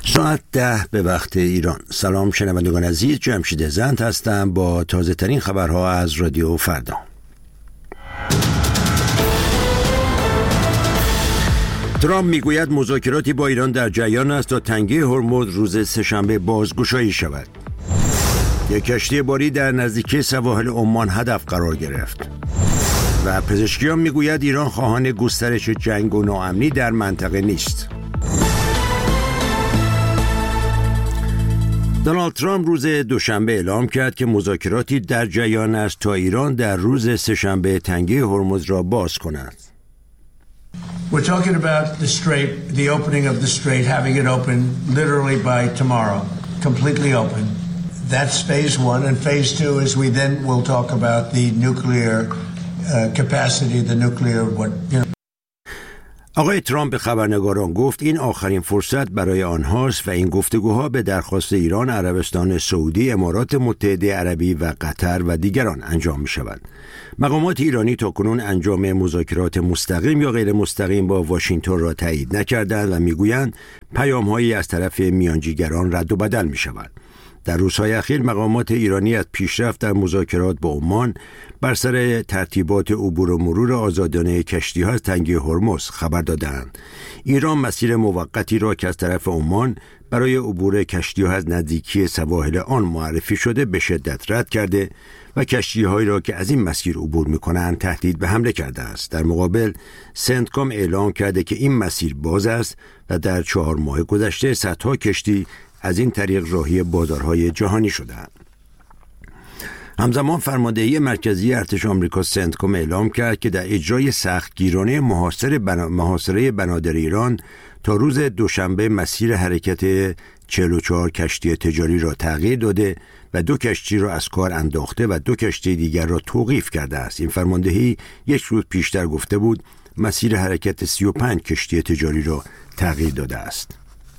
ساعت 10 به وقت ایران. سلام شنوندگان عزیز، جمشید زند هستم با تازه ترین خبرها از رادیو فردا. ترامپ میگوید مذاکراتی با ایران در جریان است تا تنگه هرمز روز سه‌شنبه بازگشایی شود. یک کشتی باری در نزدیکی سواحل عمان هدف قرار گرفت. و پزشکیان میگوید ایران خواهان گسترش جنگ و ناامنی در منطقه نیست. دونالد ترامپ روز دوشنبه اعلام کرد که مذاکراتی در جریان است تا ایران در روز سه‌شنبه تنگه هرمز را باز کند. We're talking about the strait, the opening of the strait, having it open literally by tomorrow, completely open. That's phase one, and phase two is we then will talk about the nuclear capacity, the nuclear آقای ترامپ به خبرنگاران گفت این آخرین فرصت برای آنهاست و این گفتگوها به درخواست ایران، عربستان سعودی، امارات متحده عربی و قطر و دیگران انجام می شود. مقامات ایرانی تاکنون انجام مذاکرات مستقیم یا غیر مستقیم با واشنگتن را تایید نکردند و میگویند پیام‌هایی از طرف میانجیگران رد و بدل می شود. در روزهای اخیر مقامات ایرانی از پیشرفت در مذاکرات با عمان بر سر ترتیبات عبور و مرور آزادانه کشتی‌ها از تنگه هرمز خبر دادند. ایران مسیر موقتی را که از طرف عمان برای عبور کشتی‌ها از نزدیکی سواحل آن معرفی شده به شدت رد کرده و کشتی‌هایی را که از این مسیر عبور می‌کنند تهدید به حمله کرده است. در مقابل سنتکام اعلام کرده که این مسیر باز است و در 4 ماه گذشته صدها کشتی از این طریق راهی بازارهای جهانی شدند. همزمان فرماندهی مرکزی ارتش آمریکا سنتکام اعلام کرد که در اجرای سختگیرانه محاصره بنادر ایران تا روز دوشنبه مسیر حرکت 44 کشتی تجاری را تغییر داده و 2 کشتی را از کار انداخته و 2 کشتی دیگر را توقیف کرده است. این فرماندهی یک روز پیشتر گفته بود مسیر حرکت 35 کشتی تجاری را تغییر داده است.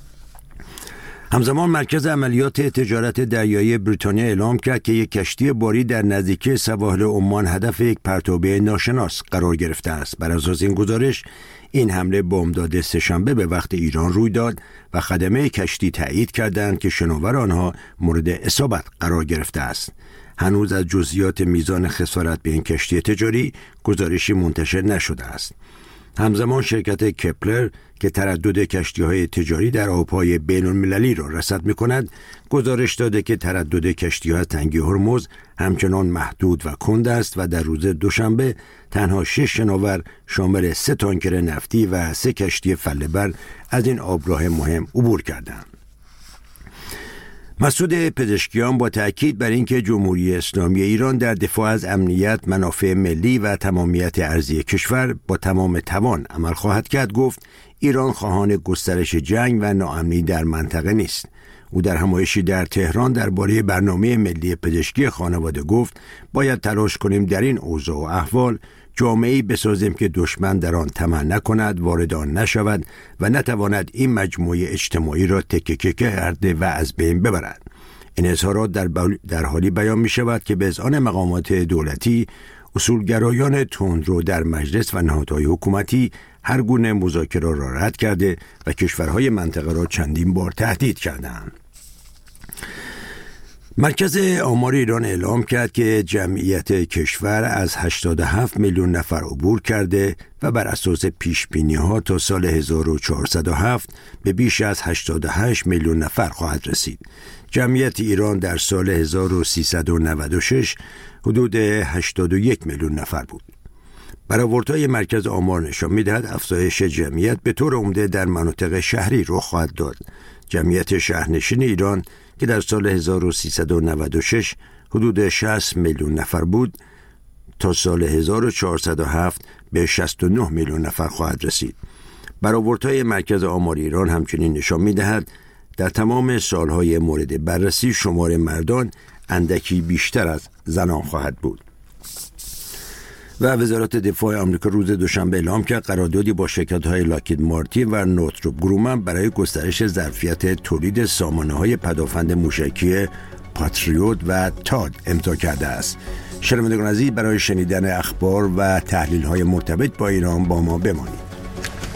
همزمان مرکز عملیات تجارت دریایی بریتانیا اعلام کرد که یک کشتی باری در نزدیکی سواحل عمان هدف یک پرتابه ناشناس قرار گرفته است. بر اساس این گزارش این حمله بامداد سه‌شنبه به وقت ایران روی داد و خدمه کشتی تایید کردند که شناور آنها مورد اصابت قرار گرفته است. هنوز از جزئیات میزان خسارت به این کشتی تجاری گزارشی منتشر نشده است. همزمان شرکت کپلر که تردد کشتی‌های تجاری در آب‌های بین‌المللی را رصد می‌کند، گزارش داده که تردد کشتی‌ها از تنگه هرمز همچنان محدود و کند است و در روز دوشنبه تنها 6 شناور شامل 3 تانکر نفتی و 3 کشتی فله‌بر از این آبراه مهم عبور کردند. مسعود پزشکیان با تأکید بر اینکه جمهوری اسلامی ایران در دفاع از امنیت، منافع ملی و تمامیت ارضی کشور با تمام توان عمل خواهد کرد گفت ایران خواهان گسترش جنگ و ناامنی در منطقه نیست. او در همایشی در تهران درباره برنامه ملی پزشکی خانواده گفت باید تلاش کنیم در این اوضاع و احوال جامعه‌ای بسازیم که دشمن در آن طمع نکند، وارد آن نشود و نتواند این مجموعه اجتماعی را تکه کرده و از بین ببرد. این اظهارات در حالی بیان می شود که به اذعان مقامات دولتی اصولگرایان تندرو در مجلس و نهادهای حکومتی هر گونه مذاکره را رد کرده و کشورهای منطقه را چندین بار تهدید کردند. مرکز آمار ایران اعلام کرد که جمعیت کشور از 87 میلیون نفر عبور کرده و بر اساس پیشبینی‌ها تا سال 1407 به بیش از 88 میلیون نفر خواهد رسید. جمعیت ایران در سال 1396 حدود 81 میلیون نفر بود. برآوردهای مرکز آمار نشان می‌دهد افزایش جمعیت به طور عمده در مناطق شهری رخ خواهد داد. جمعیت شهرنشین ایران که در سال 1396 حدود 60 میلیون نفر بود تا سال 1407 به 69 میلیون نفر خواهد رسید. برآوردهای مرکز آمار ایران همچنین نشان می‌دهد در تمام سالهای مورد بررسی شمار مردان اندکی بیشتر از زنان خواهد بود. و وزارت دفاع آمریکا روز دوشنبه اعلام کرد قراردادی با شرکت‌های لاکهید مارتین و نورتروپ گرومن برای گسترش ظرفیت تولید سامانه‌های پدافند موشکی پاتریوت و تاد امضا کرده است. شنوندگان عزیز، برای شنیدن اخبار و تحلیل‌های مرتبط با ایران با ما بمانید.